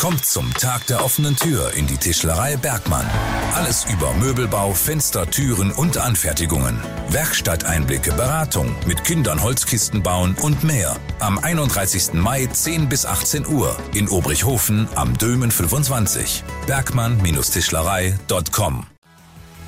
Kommt zum Tag der offenen Tür in die Tischlerei Bergmann. Alles über Möbelbau, Fenster, Türen und Anfertigungen. Werkstatteinblicke, Beratung, mit Kindern Holzkisten bauen und mehr. Am 31. Mai 10 bis 18 Uhr in Obrichhofen am Dömen 25. Bergmann-Tischlerei.com